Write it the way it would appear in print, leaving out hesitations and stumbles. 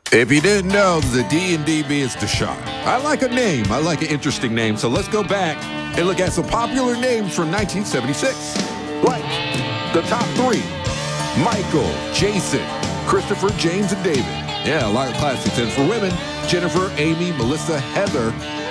If you didn't know, the D&DB is Deshaun. I like a name. I like an interesting name. So let's go back and look at some popular names from 1976. Like the top three: Michael, Jason, Christopher, James, and David. Yeah, a lot of classics. And for women, Jennifer, Amy, Melissa, Heather,